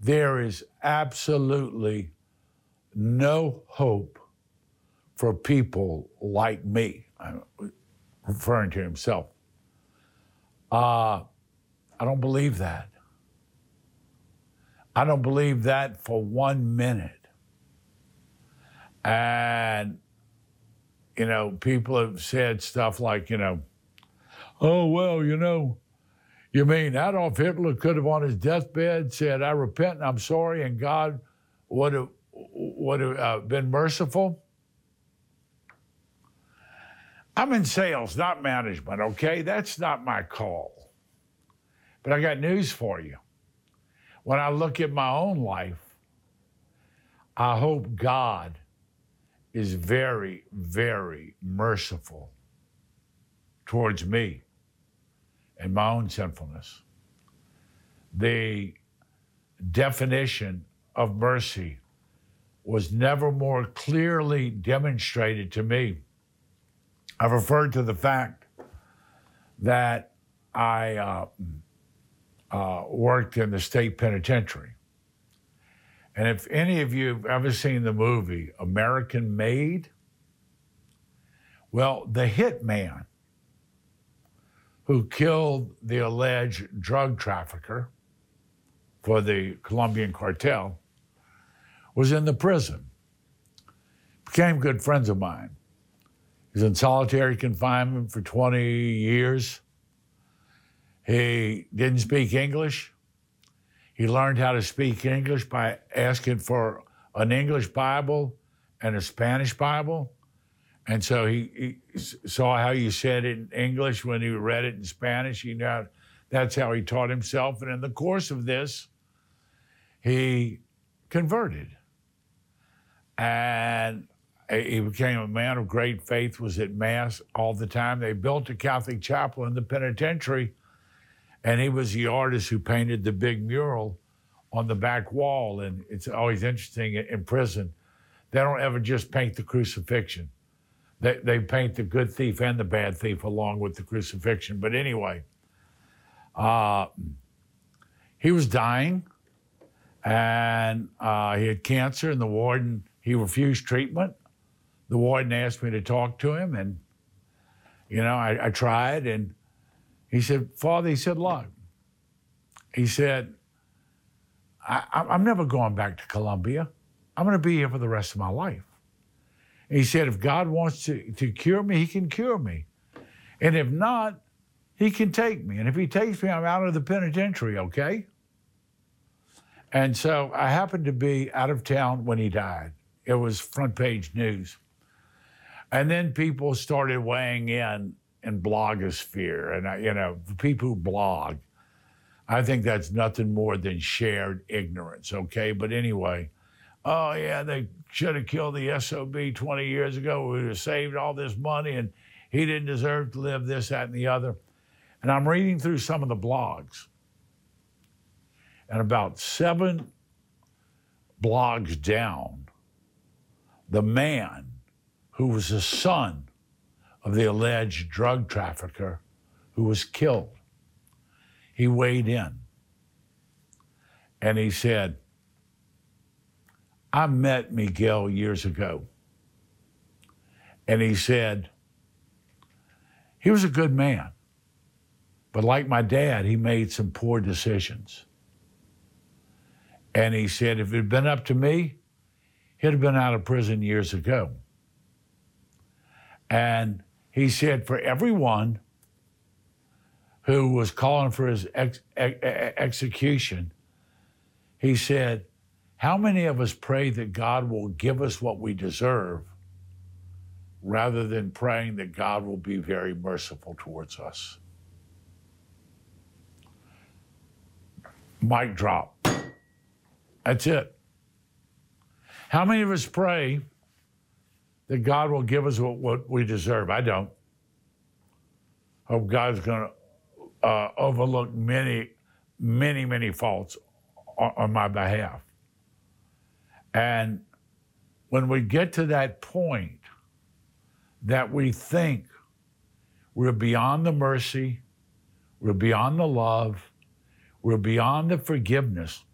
There is absolutely no hope for people like me, I'm referring to himself. I don't believe that. I don't believe that for 1 minute. And, people have said stuff like, oh, well, you mean Adolf Hitler could have on his deathbed said, I repent and I'm sorry, and God would have been merciful? I'm in sales, not management, okay? That's not my call. But I got news for you. When I look at my own life, I hope God is very, very merciful towards me and my own sinfulness. The definition of mercy was never more clearly demonstrated to me. I've referred to the fact that I worked in the state penitentiary. And if any of you have ever seen the movie American Made, well, the hitman who killed the alleged drug trafficker for the Colombian cartel was in the prison. Became good friends of mine. He was in solitary confinement for 20 years. He didn't speak English. He learned how to speak English by asking for an English Bible and a Spanish Bible. And so he saw how you said it in English when he read it in Spanish. That's how he taught himself. And in the course of this, he converted. And he became a man of great faith, was at Mass all the time. They built a Catholic chapel in the penitentiary, and he was the artist who painted the big mural on the back wall. And it's always interesting in prison, they don't ever just paint the crucifixion. They paint the good thief and the bad thief along with the crucifixion. But anyway, he was dying, and he had cancer, and he refused treatment. The warden asked me to talk to him, and, I tried, and he said, Father, look, he said, I'm never going back to Colombia. I'm going to be here for the rest of my life. And he said, if God wants to cure me, he can cure me. And if not, he can take me. And if he takes me, I'm out of the penitentiary, okay? And so I happened to be out of town when he died. It was front page news. And then people started weighing in blogosphere. And, people who blog, I think that's nothing more than shared ignorance, okay? But anyway, oh, yeah, they should have killed the SOB 20 years ago. We would have saved all this money, and he didn't deserve to live, this, that, and the other. And I'm reading through some of the blogs. And about 7 blogs down, the man who was the son of the alleged drug trafficker who was killed, he weighed in. And he said, I met Miguel years ago. And he said, he was a good man. But like my dad, he made some poor decisions. And he said, if it had been up to me, he'd have been out of prison years ago. And he said, for everyone who was calling for his execution, he said, how many of us pray that God will give us what we deserve rather than praying that God will be very merciful towards us? Mic drop. That's it. How many of us pray that God will give us what we deserve? I don't. Hope God's going to overlook many, many, many faults on my behalf. And when we get to that point that we think we're beyond the mercy, we're beyond the love, we're beyond the forgiveness